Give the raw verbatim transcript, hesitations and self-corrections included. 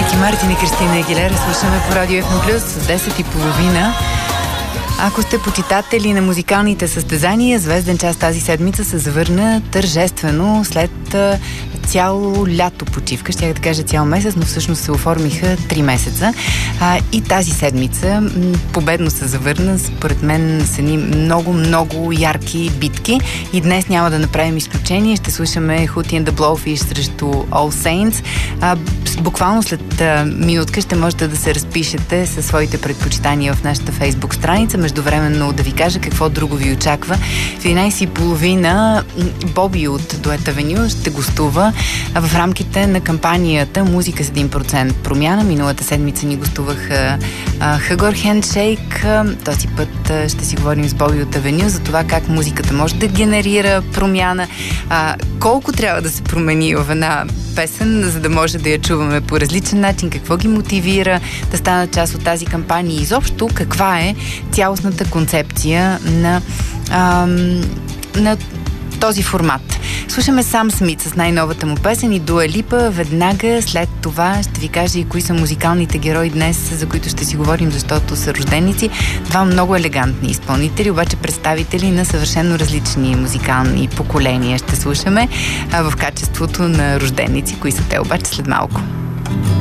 Рики Мартин и Кристина Агилера слушаме по Радио Еф Ем Плюс с десет и половина. Ако сте почитатели на музикалните състезания, Звезден час тази седмица се завърна тържествено след цяло лято почивка, щях да кажа цял месец, но всъщност се оформиха три месеца. А, и тази седмица м, победно се завърна, според мен са ни много, много ярки битки. И днес няма да направим изключение. Ще слушаме Hootie and the Blowfish срещу All Saints. А, буквално след а, минутка ще можете да се разпишете със своите предпочитания в нашата Фейсбук страница. Междувременно да ви кажа какво друго ви очаква. В единайсет и половина Боби от дует Авеню ще гостува в рамките на кампанията Музика с един процент промяна. Миналата седмица ни гостувах Хъгор Хендшейк. Този път а, ще си говорим с Боби от Авеню за това как музиката може да генерира промяна, а, колко трябва да се промени в една песен, за да може да я чуваме по различен начин, какво ги мотивира да станат част от тази кампания и изобщо каква е цялостната концепция на, ам, на този формат. Слушаме Сам Смит с най-новата му песен и Дуа Липа. Веднага след това ще ви кажа и кои са музикалните герои днес, за които ще си говорим, защото са рожденици. Два много елегантни изпълнители, обаче представители на съвършено различни музикални поколения ще слушаме а, в качеството на рожденици. Кои са те обаче след малко.